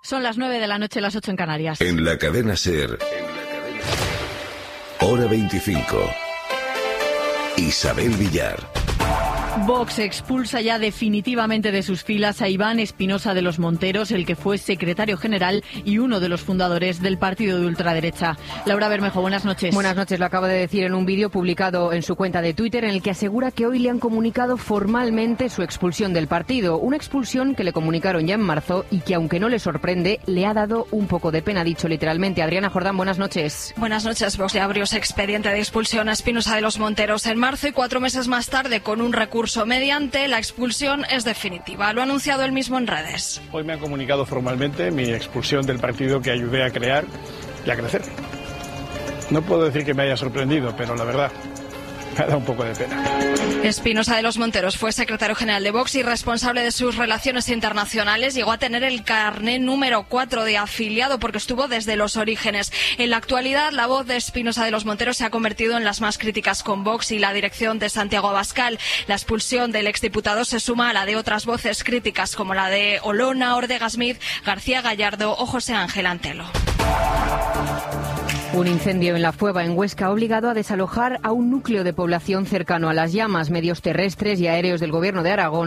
Son las 9 de la noche, las 8 en Canarias. En la cadena SER, Hora 25. Isabel Villar. Vox expulsa ya definitivamente de sus filas a Iván Espinosa de los Monteros, el que fue secretario general y uno de los fundadores del partido de ultraderecha. Laura Bermejo, buenas noches. Buenas noches, lo acaba de decir en un vídeo publicado en su cuenta de Twitter, en el que asegura que hoy le han comunicado formalmente su expulsión del partido. Una expulsión que le comunicaron ya en marzo y que, aunque no le sorprende, le ha dado un poco de pena, dicho literalmente. Adriana Jordán, buenas noches. Buenas noches. Vox ya abrió ese expediente de expulsión a Espinosa de los Monteros en marzo y 4 meses más tarde, con un recurso mediante, la expulsión es definitiva. Lo ha anunciado él mismo en redes. Hoy me han comunicado formalmente mi expulsión del partido que ayudé a crear y a crecer. No puedo decir que me haya sorprendido, pero la verdad, me ha dado un poco de pena. Espinosa de los Monteros fue secretario general de Vox y responsable de sus relaciones internacionales. Llegó a tener el carné número 4 de afiliado porque estuvo desde los orígenes. En la actualidad, la voz de Espinosa de los Monteros se ha convertido en las más críticas con Vox y la dirección de Santiago Abascal. La expulsión del exdiputado se suma a la de otras voces críticas como la de Olona, Ortega Smith, García Gallardo o José Ángel Antelo. Un incendio en La Fueva, en Huesca, ha obligado a desalojar a un núcleo de población cercano a las llamas. Medios terrestres y aéreos del Gobierno de Aragón